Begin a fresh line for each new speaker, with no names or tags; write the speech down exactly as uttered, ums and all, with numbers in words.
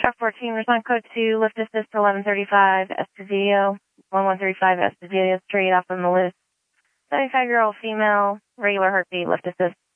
Aircraft fourteen, respond code two, lift assist eleven thirty-five, Esposito, eleven thirty-five Esposito Street off on the list. seventy-five-year-old female, regular heartbeat, lift assist.